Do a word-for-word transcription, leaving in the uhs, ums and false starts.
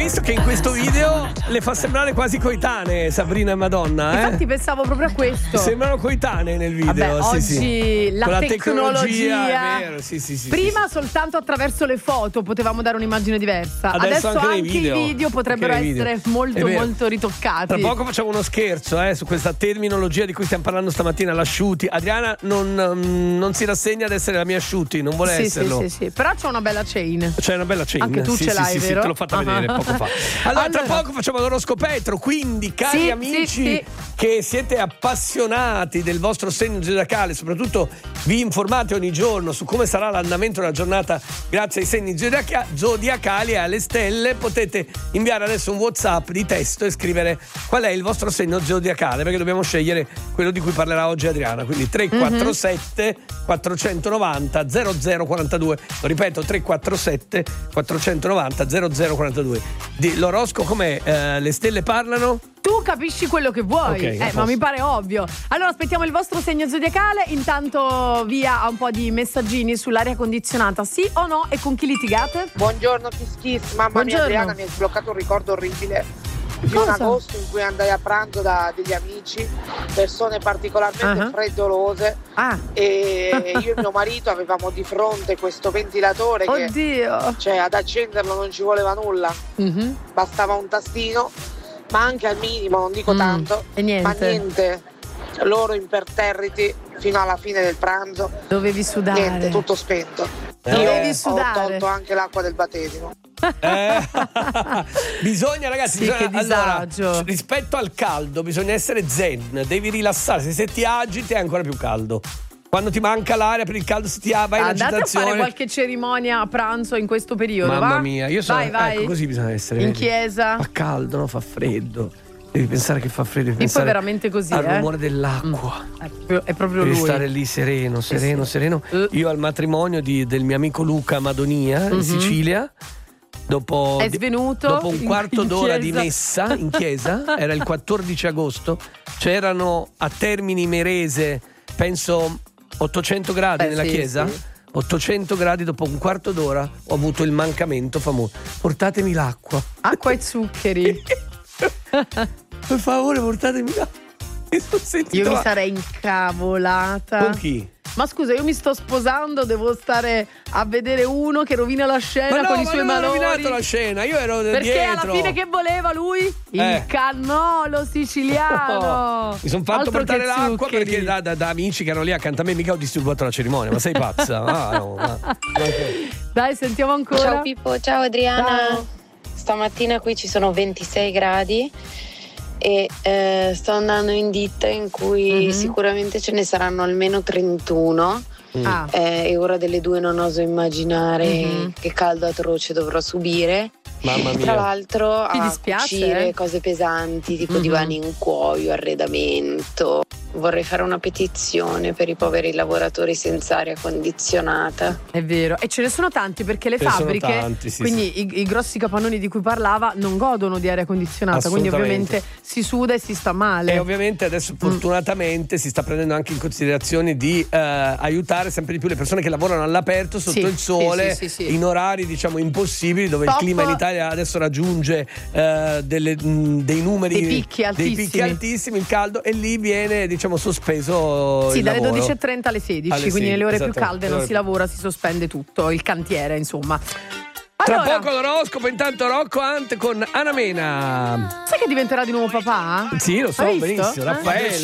visto che in questo video le fa sembrare quasi coetanee Sabrina e Madonna, eh? Infatti pensavo proprio a questo. Sembrano coetanee nel video. Vabbè, sì, oggi sì. la, Con la tecnologia, tecnologia è vero, sì, sì, sì, prima sì, soltanto attraverso le foto potevamo dare un'immagine diversa. Adesso, Adesso anche, anche, video. i video potrebbero anche essere video. molto molto ritoccati. Tra poco facciamo uno scherzo eh, su questa terminologia di cui stiamo parlando stamattina, l'asciutti. Adriana non, non si rassegna ad essere la mia asciutti, non vuole sì, esserlo. Sì, sì, sì. Però c'è una bella chain. C'è una bella chain. Anche tu sì, ce sì, l'hai, sì, vero? Sì, te l'ho fatta Uh-huh. vedere poco fa. Allora, allora, tra poco facciamo l'oroscopetro, quindi cari sì, amici sì, sì. che siete appassionati del vostro segno zodiacale, soprattutto vi informate ogni giorno su come sarà l'andamento della giornata grazie ai segni zodiaca- zodiacali e alle stelle, potete inviare adesso un WhatsApp di testo e scrivere qual è il vostro segno zodiacale, perché dobbiamo scegliere quello di cui parlerà oggi Adriana. Quindi tre quattro sette quattrocentonovanta zero zero quarantadue, lo ripeto, tre quattro sette quattrocentonovanta zero zero quarantadue. Di, l'oroscopo com'è? Eh, le stelle parlano? Tu capisci quello che vuoi, Okay, eh, ma mi pare ovvio. Allora aspettiamo il vostro segno zodiacale. Intanto via a un po' di messaggini sull'aria condizionata, sì o no, e con chi litigate? Buongiorno Kiss Kiss, mamma Buongiorno. mia Adriana, mi hai sbloccato un ricordo orribile di un Cosa? agosto in cui andai a pranzo da degli amici, persone particolarmente Uh-huh. freddolose, Ah, e io e mio marito avevamo di fronte questo ventilatore che, oddio. cioè, ad accenderlo non ci voleva nulla, Mhm. bastava un tastino, ma anche al minimo, non dico Mm, tanto, e niente. ma niente, loro imperterriti fino alla fine del pranzo, Dovevi sudare. niente, tutto spento. Dovevi Io sudare. ho tolto anche l'acqua del battesimo. Eh, bisogna ragazzi Sì, bisogna, che disagio. allora, rispetto al caldo bisogna essere zen, devi rilassarsi, se ti agiti è ancora più caldo, quando ti manca l'aria per il caldo, se ti vai in Andate a agitazione. fare qualche cerimonia a pranzo in questo periodo, Mamma va? mia, io sono vai, vai. ecco, così bisogna essere, in vedi? chiesa. Fa caldo, no? Fa freddo, devi pensare che fa freddo, devi E poi pensare veramente così, al eh? rumore dell'acqua. È proprio, è proprio Devi lui. stare lì sereno, sereno, sì. sereno. Uh. Io al matrimonio di- del mio amico Luca Madonia in Mhm. Sicilia, dopo, È di- svenuto dopo un in- quarto in d'ora chiesa. di messa in chiesa, era il quattordici agosto, c'erano a Termini Imerese, penso ottocento gradi Beh, nella sì, chiesa. sì. ottocento gradi, dopo un quarto d'ora ho avuto il mancamento famoso. Portatemi l'acqua. Acqua e zuccheri. Per favore, portatemi l'acqua. Mi sono sentito Io mi male. sarei incavolata. Con chi? Ma scusa, io mi sto sposando, devo stare a vedere uno che rovina la scena Ma no, con i ma suoi non ho malori. rovinato la scena, io ero Perché dietro. alla fine che voleva lui? Il Eh. cannolo siciliano. Mi sono fatto Altro portare che l'acqua zuccheri. perché da, da- da amici che erano lì accanto a me mica ho disturbato la cerimonia. Ma sei pazza? Ah, no, ma- Dai, sentiamo ancora. Ciao Pippo, ciao Adriana. Ciao. Stamattina qui ci sono ventisei gradi e eh, sto andando in ditta in cui Mhm. sicuramente ce ne saranno almeno trentuno. Ah, Eh, e ora delle due non oso immaginare Mhm. che caldo atroce dovrò subire. Mamma Tra mia. l'altro Ti a dispiace, cucire eh? cose pesanti tipo Mhm. divani in cuoio, arredamento. Vorrei fare una petizione per i poveri lavoratori senza aria condizionata. è vero. E ce ne sono tanti perché le Ce ne sono fabbriche, tanti, sì, quindi I, i grossi capannoni di cui parlava, non godono di aria condizionata. Quindi Assolutamente. ovviamente si suda e si sta male. E ovviamente adesso fortunatamente si sta prendendo anche in considerazione di eh, aiutare sempre di più le persone che lavorano all'aperto sotto Sì, il sole, sì, sì, sì, sì. in orari diciamo impossibili, dove Top. il clima in Italia adesso raggiunge eh, delle, mh, dei numeri, Dei picchi altissimi. dei picchi altissimi, il caldo, e lì viene diciamo sospeso Sì, il dalle lavoro. dodici e trenta alle sedici, Alle quindi sì, nelle ore più esattamente. calde non si lavora, si sospende tutto, il cantiere, insomma. Tra Allora, poco l'oroscopo, intanto Rocco Ant con Anna Mena. sai che diventerà di nuovo papà? Sì, lo so, Hai visto? benissimo, Eh? Raffaele.